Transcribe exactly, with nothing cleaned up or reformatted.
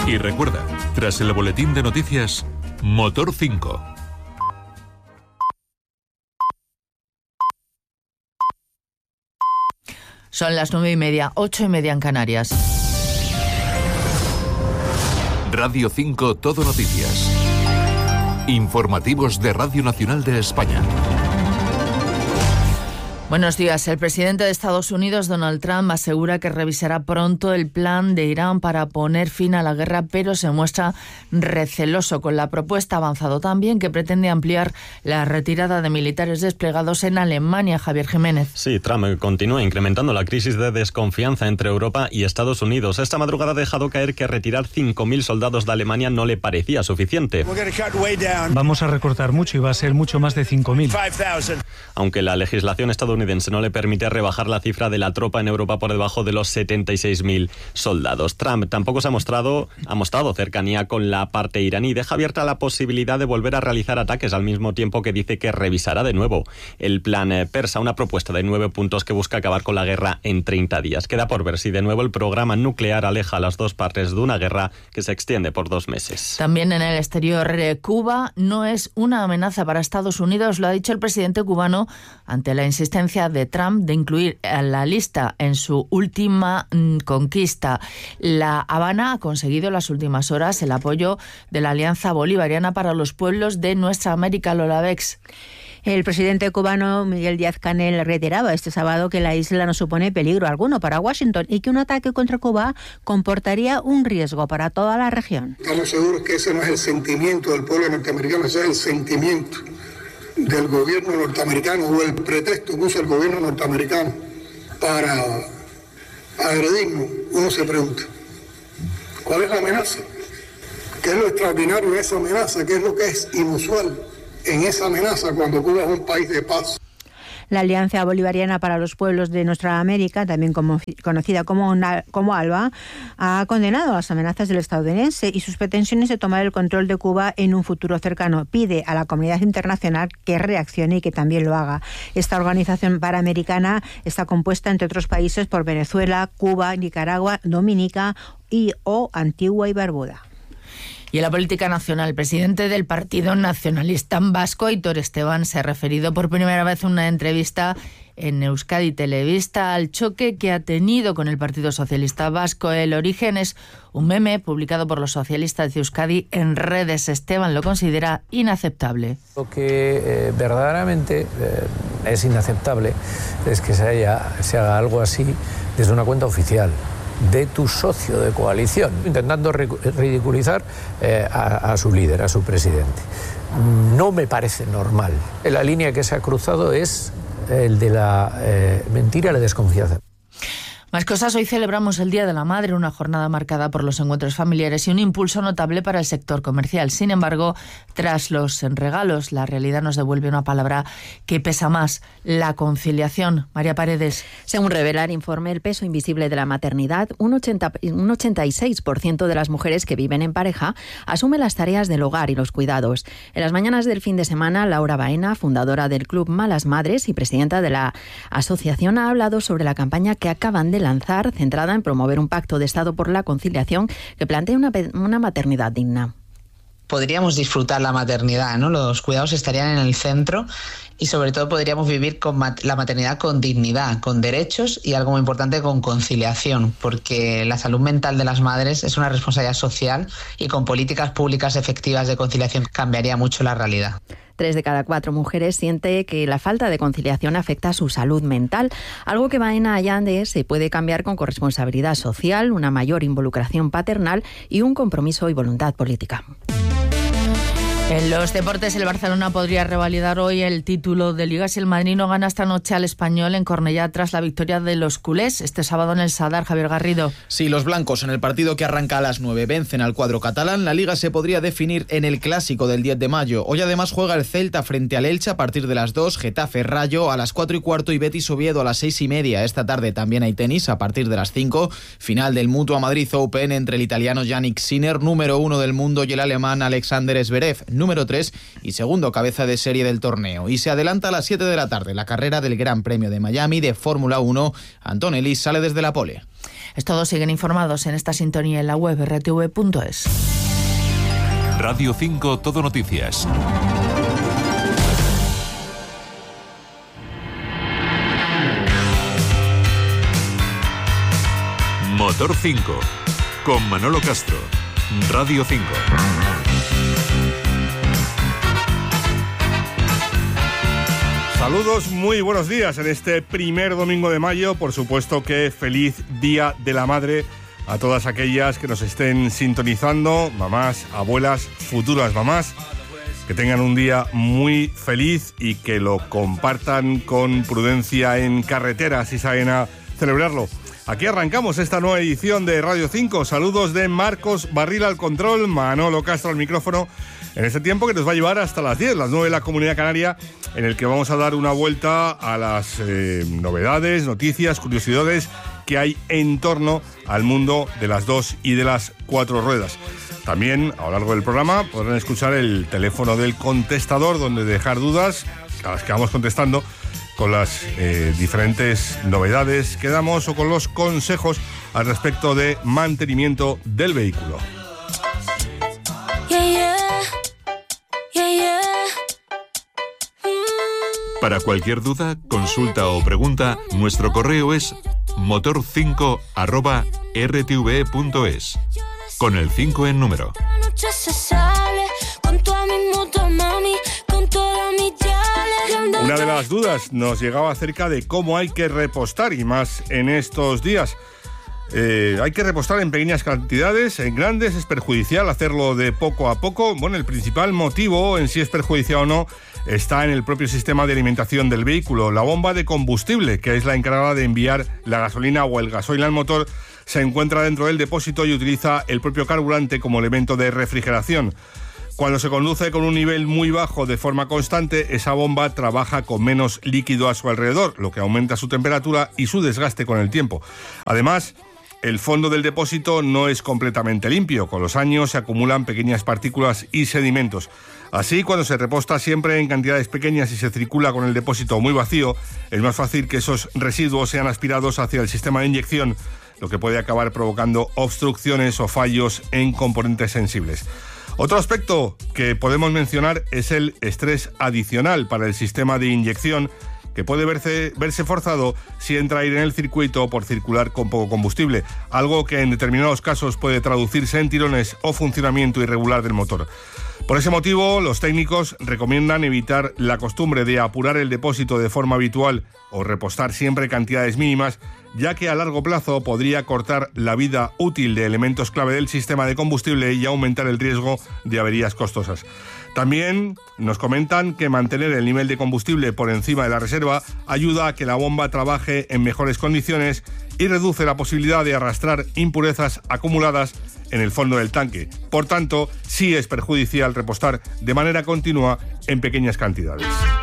Y recuerda, tras el boletín de noticias, Motor cinco. Son las nueve y media, ocho y media en Canarias. Radio cinco Todo Noticias. Informativos de Radio Nacional de España. Buenos días. El presidente de Estados Unidos, Donald Trump, asegura que revisará pronto el plan de Irán para poner fin a la guerra, pero se muestra receloso con la propuesta. Ha avanzado también que pretende ampliar la retirada de militares desplegados en Alemania. Javier Jiménez. Sí, Trump continúa incrementando la crisis de desconfianza entre Europa y Estados Unidos. Esta madrugada ha dejado caer que retirar cinco mil soldados de Alemania no le parecía suficiente. Vamos a recortar mucho y va a ser mucho más de cinco mil. Aunque la legislación estadounidense no le permite rebajar la cifra de la tropa en Europa por debajo de los setenta y seis mil soldados. Trump tampoco se ha mostrado, ha mostrado cercanía con la parte iraní. Deja abierta la posibilidad de volver a realizar ataques, al mismo tiempo que dice que revisará de nuevo el plan persa, una propuesta de nueve puntos que busca acabar con la guerra en treinta días. Queda por ver si de nuevo el programa nuclear aleja a las dos partes de una guerra que se extiende por dos meses. También en el exterior, Cuba no es una amenaza para Estados Unidos, lo ha dicho el presidente cubano ante la insistencia de Trump de incluir a la lista en su última mm, conquista. La Habana ha conseguido en las últimas horas el apoyo de la Alianza Bolivariana para los Pueblos de Nuestra América, Lola Bex. El presidente cubano Miguel Díaz-Canel reiteraba este sábado que la isla no supone peligro alguno para Washington y que un ataque contra Cuba comportaría un riesgo para toda la región. Estamos seguros que ese no es el sentimiento del pueblo norteamericano, ese es el sentimiento del gobierno norteamericano o el pretexto que usa el gobierno norteamericano para agredirnos. Uno se pregunta, ¿cuál es la amenaza? ¿Qué es lo extraordinario de esa amenaza? ¿Qué es lo que es inusual en esa amenaza cuando Cuba es un país de paz? La Alianza Bolivariana para los Pueblos de Nuestra América, también como, conocida como, como ALBA, ha condenado las amenazas del estadounidense y sus pretensiones de tomar el control de Cuba en un futuro cercano. Pide a la comunidad internacional que reaccione y que también lo haga. Esta organización panamericana está compuesta, entre otros países, por Venezuela, Cuba, Nicaragua, Dominica y o Antigua y Barbuda. Y en la política nacional, el presidente del Partido Nacionalista Vasco, Aitor Esteban, se ha referido por primera vez en una entrevista en Euskadi Televista al choque que ha tenido con el Partido Socialista Vasco. El origen es un meme publicado por los socialistas de Euskadi en redes. Esteban lo considera inaceptable. Lo que eh, verdaderamente eh, es inaceptable es que se, haya, se haga algo así desde una cuenta oficial de tu socio de coalición, intentando ridiculizar eh, a, a su líder, a su presidente. No me parece normal. La línea que se ha cruzado es el de la eh, mentira y la desconfianza. Más cosas. Hoy celebramos el Día de la Madre, una jornada marcada por los encuentros familiares y un impulso notable para el sector comercial. Sin embargo, tras los regalos, la realidad nos devuelve una palabra que pesa más: la conciliación. María Paredes. Según revela el informe El peso invisible de la maternidad, un, ochenta, un ochenta y seis por ciento de las mujeres que viven en pareja asumen las tareas del hogar y los cuidados. En las mañanas del fin de semana, Laura Baena, fundadora del Club Malas Madres y presidenta de la asociación, ha hablado sobre la campaña que acaban de lanzar, centrada en promover un pacto de Estado por la conciliación que plantea una, una maternidad digna. Podríamos disfrutar la maternidad, ¿no? Los cuidados estarían en el centro y sobre todo podríamos vivir con mat- la maternidad con dignidad, con derechos y algo muy importante, con conciliación, porque la salud mental de las madres es una responsabilidad social y con políticas públicas efectivas de conciliación cambiaría mucho la realidad. Tres de cada cuatro mujeres siente que la falta de conciliación afecta a su salud mental, algo que Baena Allande se puede cambiar con corresponsabilidad social, una mayor involucración paternal y un compromiso y voluntad política. En los deportes, el Barcelona podría revalidar hoy el título de Liga si el Madrid no gana esta noche al Español en Cornellá tras la victoria de los culés este sábado en el Sadar. Javier Garrido. Sí, los blancos en el partido que arranca a las nueve vencen al cuadro catalán. La Liga se podría definir en el clásico del diez de mayo. Hoy además juega el Celta frente al Elche a partir de las dos, Getafe Rayo a las cuatro y cuarto y Betis Oviedo a las seis y media. Esta tarde también hay tenis a partir de las cinco. Final del Mutua Madrid Open entre el italiano Yannick Sinner, número uno del mundo, y el alemán Alexander Zverev, número tres y segundo cabeza de serie del torneo. Y se adelanta a las siete de la tarde la carrera del Gran Premio de Miami de Fórmula uno. Antonelli sale desde la pole. Todos siguen informados en esta sintonía en la web erre te ve punto es. Radio cinco Todo Noticias. Motor cinco, con Manolo Castro, Radio cinco. Saludos, muy buenos días en este primer domingo de mayo. Por supuesto que feliz Día de la Madre a todas aquellas que nos estén sintonizando, mamás, abuelas, futuras mamás, que tengan un día muy feliz y que lo compartan con prudencia en carretera si saben a celebrarlo. Aquí arrancamos esta nueva edición de Radio cinco. Saludos de Marcos Barril al control, Manolo Castro al micrófono, en este tiempo que nos va a llevar hasta las diez, las nueve de la Comunidad Canaria, en el que vamos a dar una vuelta a las eh, novedades, noticias, curiosidades que hay en torno al mundo de las dos y de las cuatro ruedas. También, a lo largo del programa, podrán escuchar el teléfono del contestador, donde dejar dudas a las que vamos contestando con las eh, diferentes novedades que damos o con los consejos al respecto de mantenimiento del vehículo. Yeah, yeah. Yeah, yeah. Mm. Para cualquier duda, consulta o pregunta, nuestro correo es motor cinco arroba erre te ve punto es, con el cinco en número. Una de las dudas nos llegaba acerca de cómo hay que repostar, y más en estos días. Eh, hay que repostar en pequeñas cantidades, en grandes, es perjudicial hacerlo de poco a poco. Bueno, el principal motivo en si es perjudicial o no está en el propio sistema de alimentación del vehículo. La bomba de combustible, que es la encargada de enviar la gasolina o el gasoil al motor, se encuentra dentro del depósito y utiliza el propio carburante como elemento de refrigeración. Cuando se conduce con un nivel muy bajo de forma constante, esa bomba trabaja con menos líquido a su alrededor, lo que aumenta su temperatura y su desgaste con el tiempo. Además, el fondo del depósito no es completamente limpio. Con los años se acumulan pequeñas partículas y sedimentos. Así, cuando se reposta siempre en cantidades pequeñas y se circula con el depósito muy vacío, es más fácil que esos residuos sean aspirados hacia el sistema de inyección, lo que puede acabar provocando obstrucciones o fallos en componentes sensibles. Otro aspecto que podemos mencionar es el estrés adicional para el sistema de inyección, que puede verse, verse forzado si entra aire en el circuito por circular con poco combustible, algo que en determinados casos puede traducirse en tirones o funcionamiento irregular del motor. Por ese motivo, los técnicos recomiendan evitar la costumbre de apurar el depósito de forma habitual o repostar siempre cantidades mínimas, ya que a largo plazo podría cortar la vida útil de elementos clave del sistema de combustible y aumentar el riesgo de averías costosas. También nos comentan que mantener el nivel de combustible por encima de la reserva ayuda a que la bomba trabaje en mejores condiciones y reduce la posibilidad de arrastrar impurezas acumuladas en el fondo del tanque. Por tanto, sí es perjudicial repostar de manera continua en pequeñas cantidades.